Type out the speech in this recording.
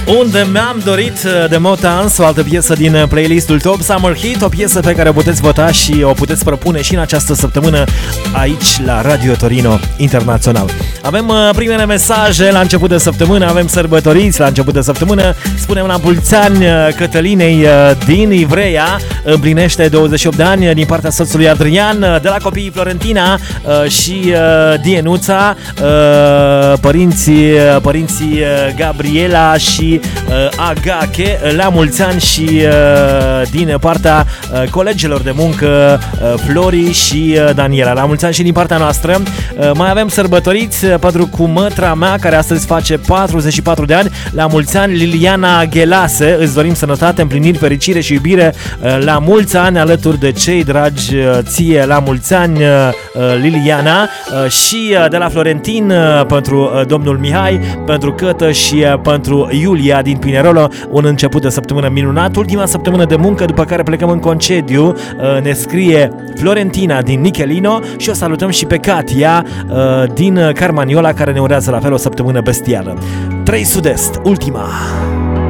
Unde mi-am dorit de Motans, o altă piesă din playlistul Top Summer Hit, o piesă pe care o puteți vota și o puteți propune și în această săptămână aici la Radio Torino Internațional. Avem primele mesaje la început de săptămână, avem sărbătoriți la început de săptămână. Spunem la mulți ani Cătălinei din Ivreia, împlinește 28 de ani din partea soțului Adrian, de la copiii Florentina și Dienuța, părinții Gabriela și Agache, la mulți ani și din partea colegilor de muncă Flori și Daniela. La mulți ani și din partea noastră. Mai avem sărbătoriți pentru cumătra mea, care astăzi face 44 de ani. La mulți ani Liliana Ghelase, îți dorim sănătate, împliniri, fericire și iubire la mulți ani alături de cei dragi ție. La mulți ani Liliana. Și de la Florentin pentru domnul Mihai, pentru Cătă și pentru Iulia din Pinerolo, un început de săptămână minunat. Ultima săptămână de muncă, după care plecăm în concediu, ne scrie Florentina din Nichelino și o salutăm și pe Katia din Carmaniola, care ne urează la fel o săptămână bestială. 3 Sud-Est, ultima.